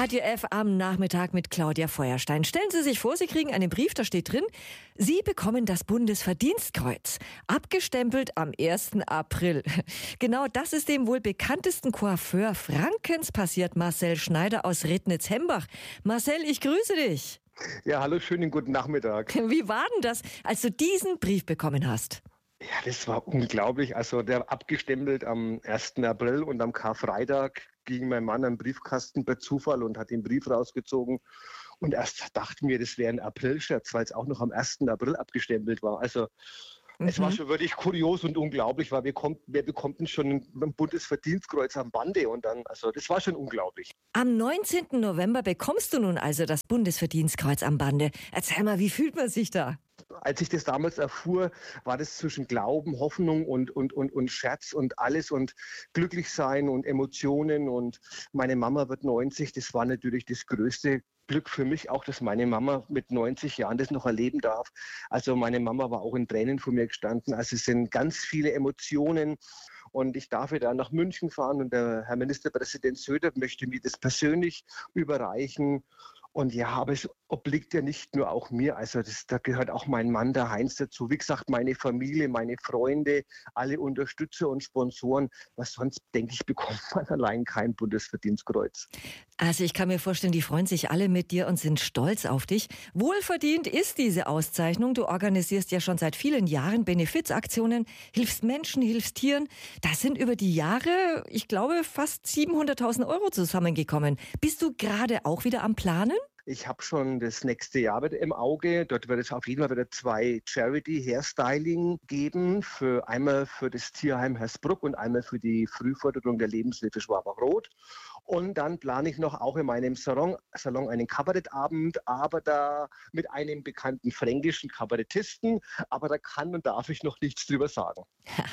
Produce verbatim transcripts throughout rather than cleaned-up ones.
Radio F am Nachmittag mit Claudia Feuerstein. Stellen Sie sich vor, Sie kriegen einen Brief, da steht drin, Sie bekommen das Bundesverdienstkreuz, abgestempelt am ersten April. Genau das ist dem wohl bekanntesten Coiffeur Frankens passiert, Marcel Schneider aus Rednitz-Hembach. Marcel, ich grüße dich. Ja, hallo, schönen guten Nachmittag. Wie war denn das, als du diesen Brief bekommen hast? Ja, das war unglaublich. Also der abgestempelt am ersten April und am Karfreitag ging mein Mann am Briefkasten per Zufall und hat den Brief rausgezogen. Und erst dachten wir, das wäre ein Aprilscherz, weil es auch noch am ersten April abgestempelt war. Also mhm. es war schon wirklich kurios und unglaublich, weil wir, kommt, wir bekommen schon ein Bundesverdienstkreuz am Bande. Und dann, also das war schon unglaublich. Am neunzehnten November bekommst du nun also das Bundesverdienstkreuz am Bande. Erzähl mal, wie fühlt man sich da? Als ich das damals erfuhr, war das zwischen Glauben, Hoffnung und, und, und, und Scherz und alles und glücklich sein und Emotionen. Und meine Mama wird neunzig. Das war natürlich das größte Glück für mich auch, dass meine Mama mit neunzig Jahren das noch erleben darf. Also meine Mama war auch in Tränen vor mir gestanden. Also es sind ganz viele Emotionen. Und ich darf da nach München fahren und der Herr Ministerpräsident Söder möchte mir das persönlich überreichen. Und ja, aber es obliegt ja nicht nur auch mir, also das, da gehört auch mein Mann, der Heinz, dazu. Wie gesagt, meine Familie, meine Freunde, alle Unterstützer und Sponsoren. Was sonst, denke ich, bekommt man allein kein Bundesverdienstkreuz. Also ich kann mir vorstellen, die freuen sich alle mit dir und sind stolz auf dich. Wohlverdient ist diese Auszeichnung. Du organisierst ja schon seit vielen Jahren Benefizaktionen, hilfst Menschen, hilfst Tieren. Da sind über die Jahre, ich glaube, fast siebenhunderttausend Euro zusammengekommen. Bist du gerade auch wieder am Planen? Ich habe schon das nächste Jahr wieder im Auge. Dort wird es auf jeden Fall wieder zwei Charity-Hairstyling geben. Für einmal für das Tierheim Hersbruck und einmal für die Frühförderung der Lebenshilfe Schwabach-Rot. Und dann plane ich noch auch in meinem Salon, Salon einen Kabarettabend, aber da mit einem bekannten fränkischen Kabarettisten. Aber da kann und darf ich noch nichts drüber sagen.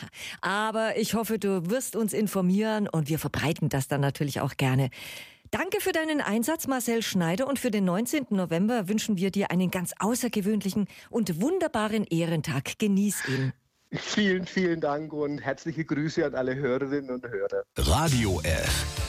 Aber ich hoffe, du wirst uns informieren und wir verbreiten das dann natürlich auch gerne. Danke für deinen Einsatz, Marcel Schneider, und für den neunzehnten November wünschen wir dir einen ganz außergewöhnlichen und wunderbaren Ehrentag. Genieß ihn. Vielen, vielen Dank und herzliche Grüße an alle Hörerinnen und Hörer. Radio F.